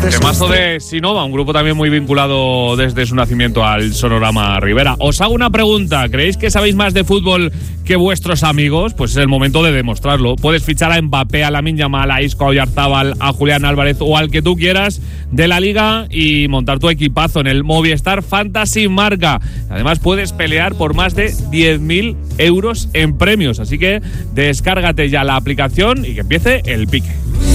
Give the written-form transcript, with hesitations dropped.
Temazo de Sinova, un grupo también muy vinculado desde su nacimiento al Sonorama Rivera. Os hago una pregunta, ¿creéis que sabéis más de fútbol que vuestros amigos? Pues es el momento de demostrarlo. Puedes fichar a Mbappé, a Lamine Yamal, a Isco, a Oyarzabal, a Julián Álvarez o al que tú quieras de la liga y montar tu equipazo en el Movistar Fantasy Marca. Además puedes pelear por más de 10.000 euros en premios, así que descárgate ya la aplicación y que empiece el pique.